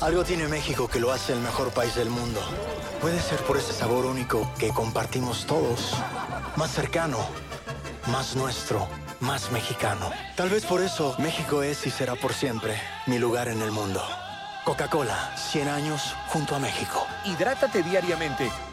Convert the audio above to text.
Algo tiene México que lo hace el mejor país del mundo. Puede ser por ese sabor único que compartimos todos. Más cercano, más nuestro, más mexicano. Tal vez por eso México es y será por siempre mi lugar en el mundo. Coca-Cola, 100 años junto a México. Hidrátate diariamente